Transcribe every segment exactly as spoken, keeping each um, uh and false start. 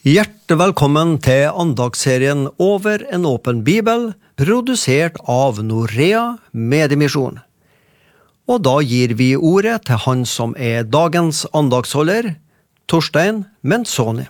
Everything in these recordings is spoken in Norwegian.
Hjertelig velkommen til andagsserien Over en åpen bibel, produsert av Norea Mediemisjon. Og da gir vi ordet til han som er dagens andagsholder, Torstein Mensoni.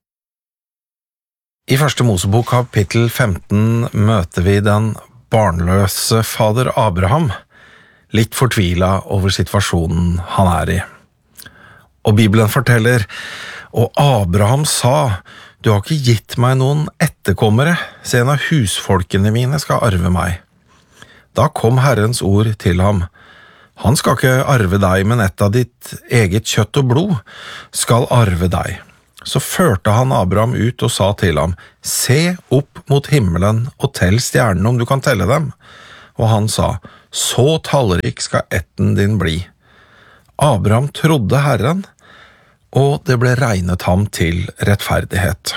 I første Mosebok kapittel femten møter vi den barnløse fader Abraham, litt fortvilet over situasjonen han er i. Og Bibelen forteller, og Abraham sa, du har ikke gitt meg noen etterkommere, så en av husfolkene mine skal arve meg. Da kom Herrens ord til ham, han skal ikke arve deg, men et av ditt eget kjøtt og blod skal arve deg. Så førte han Abraham ut og sa til ham, se opp mot himmelen og tell stjernene om du kan telle dem. Og han sa, så tallrik skal etten din bli. Abraham trodde Herren, og det ble regnet ham til rettferdighet.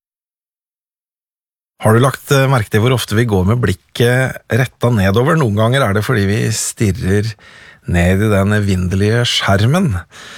Har du lagt merke til hvor ofte vi går med blikket rettet nedover? Noen ganger er det fordi vi stirrer ned i den evinnelige skjermen.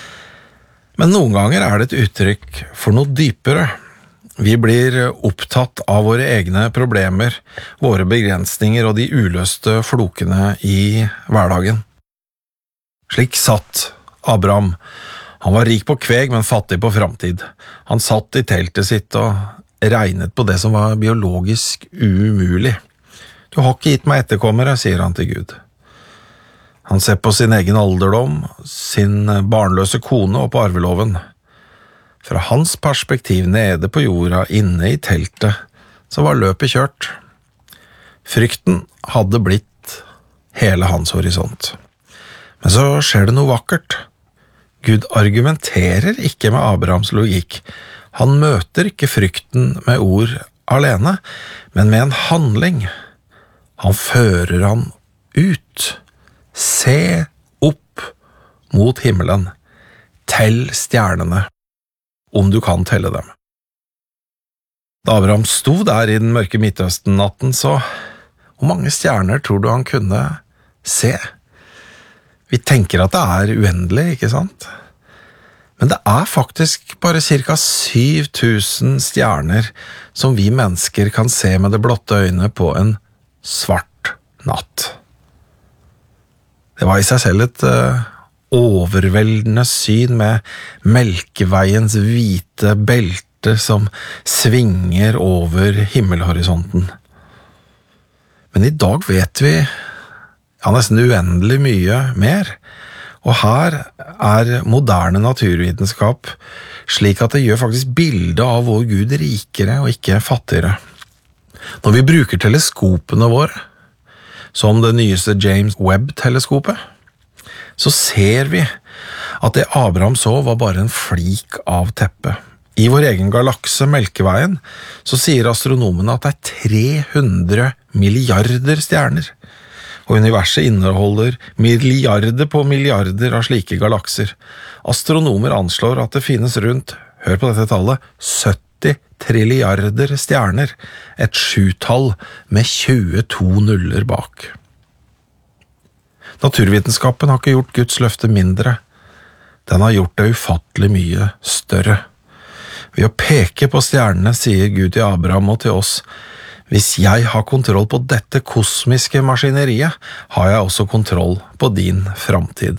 Men noen ganger er det et uttrykk for noe dypere. Vi blir opptatt av våre egne problemer, våre begrensninger og de uløste flokene i hverdagen. Slik satt Abraham. Han var rik på kveg, men fattig på framtid. Han satt i teltet sitt og regnet på det som var biologisk umulig. Du har ikke gitt meg etterkommere, sier han til Gud. Han ser på sin egen alderdom, sin barnløse kone og på arveloven. Fra hans perspektiv nede på jorda, inne i teltet, så var løpet kjørt. Frykten hadde blitt hele hans horisont. Men så skjer det noe vakkert. Gud argumenterer ikke med Abrahams logikk. Han møter ikke frykten med ord alene, men med en handling. Han fører ham ut. Se opp mot himmelen. Tell stjernene, om du kan telle dem. Da Abraham sto der i den mørke Midtøsten-natten, så hvor mange stjerner tror du han kunne se? Vi tenker at det er uendelig, ikke sant? Men det er faktisk bare cirka syv tusen stjerner som vi mennesker kan se med det blotte øyne på en svart natt. Det var i seg selv et uh, overveldende syn med Melkeveiens hvite belte som svinger over himmelhorisonten. Men i dag vet vi ja, nesten uendelig mye mer. Og her er moderne naturvitenskap slik at det gjør faktisk bildet av vår Gud rikere og ikke fattigere. Når vi bruker teleskopene våre, som det nyeste James Webb-teleskopet, så ser vi at det Abraham så var bare en flik av teppet. I vår egen galakse, Melkeveien, så sier astronomene at det er tre hundre milliarder stjerner. Og universet inneholder milliarder på milliarder av slike galakser. Astronomer anslår at det finnes rundt, hør på dette tallet, sytti trilliarder stjerner, et sjutall med tjueto nuller bak. Naturvitenskapen har ikke gjort Guds løfte mindre, den har gjort det ufattelig mye større. Ved å peke på stjernene sier Gud til Abraham og til oss, hvis jeg har kontroll på dette kosmiske maskineriet, har jeg også kontroll på din framtid.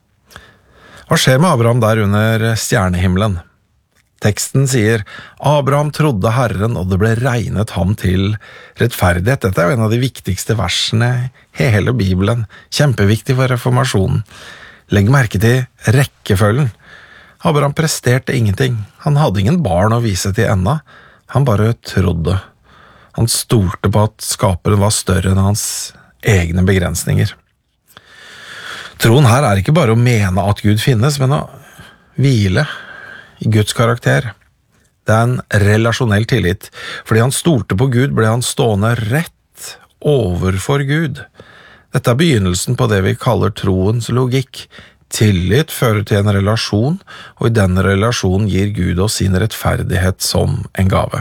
Hva skjer med Abraham der under stjernehimmelen? Teksten sier, Abraham trodde Herren, og det ble regnet ham til rettferdighet. Dette er en av de viktigste versene i hele Bibelen, kjempeviktig for reformasjonen. Legg merke til rekkefølgen. Abraham presterte ingenting. Han hadde ingen barn å vise til enda. Han bare trodde. Han stolte på at skaperen var større enn hans egne begrensninger. Troen her er ikke bare å mene at Gud finnes, men å hvile i Guds karakter. Det er en relasjonell tillit. Fordi han stolte på Gud, ble han stående rett overfor Gud. Dette er begynnelsen på det vi kaller troens logikk. Tillit fører til en relasjon, og i denne relasjonen gir Gud oss sin rettferdighet som en gave.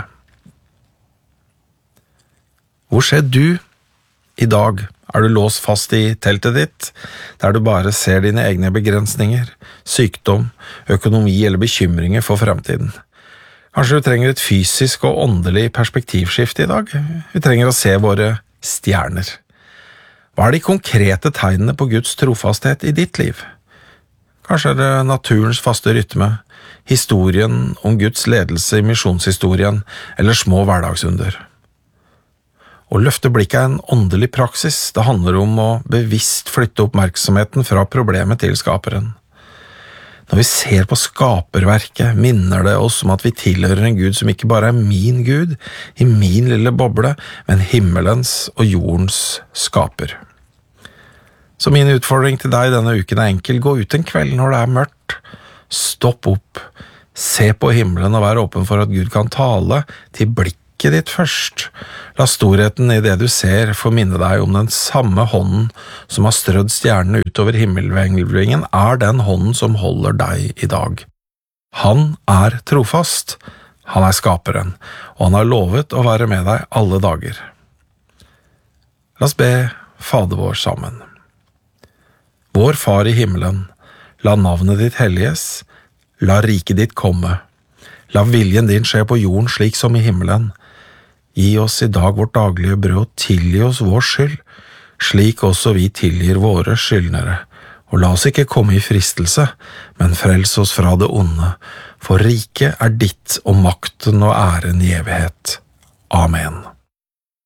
Hvor ser du i dag? Er du låst fast i teltet ditt, der du bare ser dine egne begrensninger, sykdom, økonomi eller bekymringer for fremtiden? Kanskje du trenger et fysisk og åndelig perspektivskifte i dag? Vi trenger å se våre stjerner. Hva er de konkrete tegnene på Guds trofasthet i ditt liv? Kanskje er det naturens faste rytme, historien om Guds ledelse i misjonshistorien, eller små hverdagsunder. Å løfte blikket er en åndelig praksis. Det handler om å bevisst flytte oppmerksomheten fra problemet til skaperen. Når vi ser på skaperverket, minner det oss om at vi tilhører en Gud som ikke bare er min Gud, i min lille boble, men himmelens og jordens skaper. Så min utfordring til deg denne uken er enkel. Gå ut en kveld når det er mørkt. Stopp opp, se på himmelen og vær åpen for at Gud kan tale til blikket ditt først. La storheten i det du ser få minne deg om den samme hånden som har strødd stjernene utover himmelhvelvingen, er den hånden som holder deg i dag. Han er trofast, han er skaperen, og han har lovet å være med deg alle dager. La oss be Fader vår sammen. Vår Far i himmelen, la navnet ditt helliges, la riket ditt komme. La viljen din skje på jorden slik som i himmelen. Gi oss i dag vårt daglige brød, og tilgi oss vår skyld, slik også vi tilgir våre skyldnere. Og la oss ikke komme i fristelse, men frels oss fra det onde, for riket er ditt og makten og æren i evighet. Amen.